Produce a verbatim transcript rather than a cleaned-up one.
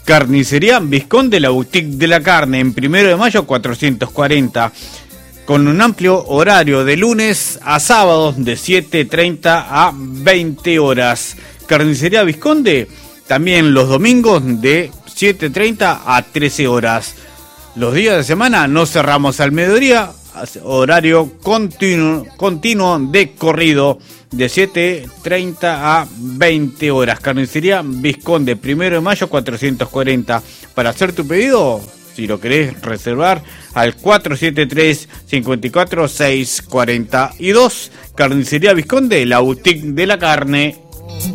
Carnicería Vizconde, la boutique de la carne, en Primero de Mayo cuatrocientos cuarenta, con un amplio horario de lunes a sábados de siete treinta a veinte horas. Carnicería Vizconde, también los domingos de siete treinta a trece horas. Los días de semana no cerramos al mediodía, horario continuo, continuo de corrido de siete treinta a veinte horas. Carnicería Vizconde, Primero de Mayo cuatrocientos cuarenta. Para hacer tu pedido, si lo querés reservar, al cuatro siete tres, cinco cuatro seis cuatro dos. Carnicería Vizconde, la boutique de la carne.